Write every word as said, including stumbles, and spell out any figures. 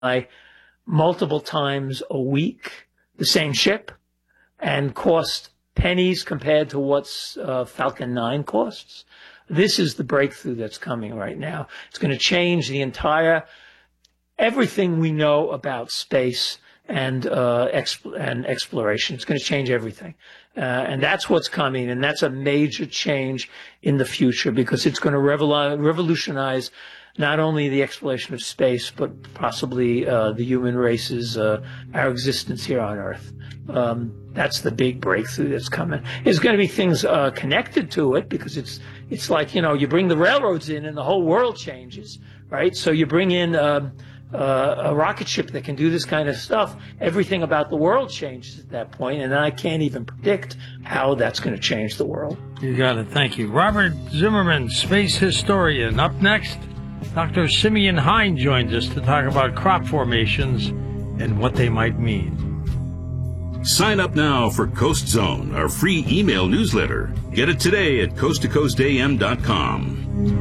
fly multiple times a week, the same ship, and cost pennies compared to what's uh, Falcon nine costs. This is the breakthrough that's coming right now. It's going to change the entire, everything we know about space and uh, exp- and exploration. It's going to change everything. Uh, and that's what's coming, and that's a major change in the future because it's going to revol- revolutionize not only the exploration of space, but possibly uh, the human race's, uh, our existence here on Earth. Um, that's the big breakthrough that's coming. There's going to be things uh, connected to it because it's it's like, you know, you bring the railroads in and the whole world changes, right? So you bring in uh, uh, a rocket ship that can do this kind of stuff. Everything about the world changes at that point, and I can't even predict how that's going to change the world. You got it. Thank you. Robert Zimmerman, space historian. Up next, Doctor Simeon Hein joins us to talk about crop formations and what they might mean. Sign up now for Coast Zone, our free email newsletter. Get it today at coast to coast a m dot com.